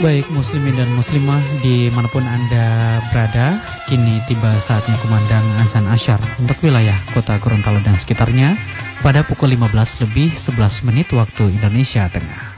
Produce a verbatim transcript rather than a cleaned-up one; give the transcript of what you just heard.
Baik muslimin dan muslimah dimanapun Anda berada, kini tiba saatnya kumandang azan asyar untuk wilayah kota Gorontalo dan sekitarnya pada pukul lima belas lebih sebelas menit waktu Indonesia Tengah.